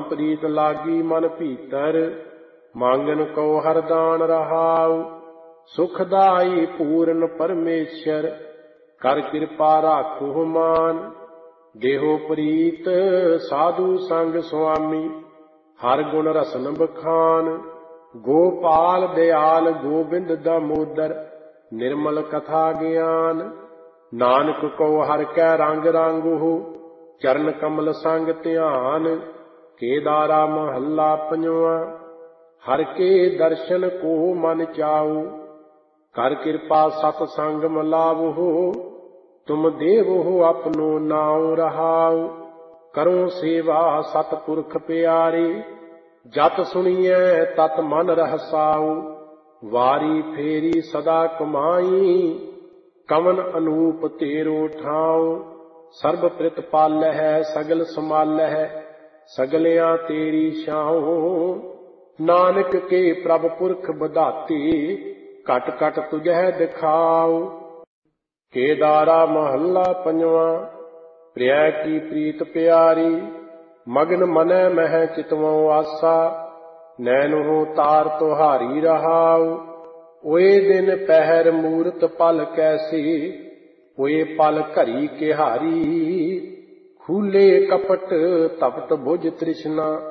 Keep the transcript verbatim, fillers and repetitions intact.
ਪ੍ਰੀਤ ਲਾਗੀ ਮਨ ਭੀਤਰ, ਮੰਗਨ ਕੋ ਹਰਦਾਨ ਰਹਾਉ। ਸੁਖਦਾਈ ਪੂਰਨ ਪਰਮੇਸ਼ਰ, ਕਰ ਕਿਰਪਾ ਰਾਖੋ ਮਾਨ। ਦੇਹੋ ਪ੍ਰੀਤ ਸਾਧੂ ਸੰਗ ਸੁਆਮੀ, ਹਰ ਗੁਣ ਰਸਨ ਬਖਾਨ। ਗੋਪਾਲ ਦਿਆਲ ਗੋਬਿੰਦ ਦਾਮੋਦਰ, ਨਿਰਮਲ ਕਥਾ ਗਿਆਨ। ਨਾਨਕ ਕੋ ਹਰ ਕੈ ਰੰਗ ਰੰਗਹੁ, ਚਰਨ ਕਮਲ ਸੰਗ ਧਿਆਨ। ਕੇਦਾਰਾ ਮਹੱਲਾ ਪੰਜਵਾਂ। ਹਰ ਕੇ ਦਰਸ਼ਨ ਕੋ ਮਨ ਚਾਉ, ਕਰ ਕਿਰਪਾ ਸਤ ਸੰਗ ਮਲਾਵਹੁ। ਤੁਮ ਦੇਵਹੁ ਆਪਣੋ ਨਾਉ ਰਹਾਉ, ਕਰੋ ਸੇਵਾ ਸਤਿਪੁਰਖ ਪਿਆਰੇ। ਜਤ ਸੁਣੀਐ ਤਤ ਮਨ ਰਹਸਾਉ, ਵਾਰੀ ਫੇਰੀ ਸਦਾ ਕਮਾਈ। ਕਵਨ ਅਨੂਪ ਤੇਰੋ ਠਾਉ, ਸਰਬ ਪ੍ਰਿਤ ਪਾਲਹਿ ਸਗਲ ਸਮਾਲਹਿ। ਸਗਲਿਆਂ ਤੇਰੀ ਛਾਉ, ਨਾਨਕ ਕੇ ਪ੍ਰਭ ਪੁਰਖ ਬਧਾਤੀ। ਘਟ ਘਟ ਤੁਝੈ ਦਿਖਾਉ। ਕੇਦਾਰਾ ਮਹੱਲਾ ਪੰਜਵਾਂ। ਪ੍ਰਿਆ ਕੀ ਪ੍ਰੀਤ ਪਿਆਰੀ, ਮਗਨ ਮਨੈ ਮਹਿ ਚਿਤਵਉ ਆਸਾ। ਨੈਨਹੁ ਤਾਰ ਤੁਹਾਰੀ ਰਹਾਉ, ਓਏ ਦਿਨ ਪਹਿਰ ਮੂਰਤ ਪਲ ਕੈਸੀ। ਓਏ ਪਲ ਘਰੀ ਕਿਹਾਰੀ, ਖੂਲੇ ਕਪਟ ਤਪਤ ਭੁਜ ਤ੍ਰਿਸ਼ਨਾ।